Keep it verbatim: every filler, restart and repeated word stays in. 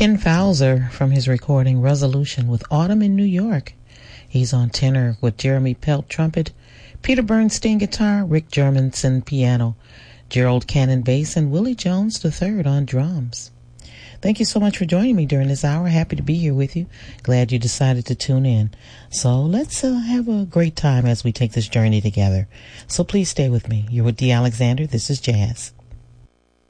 Ken Fowler from his recording Resolution with Autumn in New York. He's on tenor with Jeremy Pelt trumpet, Peter Bernstein guitar, Rick Germanson piano, Gerald Cannon bass, and Willie Jones the third on drums. Thank you so much for joining me during this hour. Happy to be here with you. Glad you decided to tune in. So let's uh, have a great time as we take this journey together. So please stay with me. You're with Dee Alexander. This is Jazz.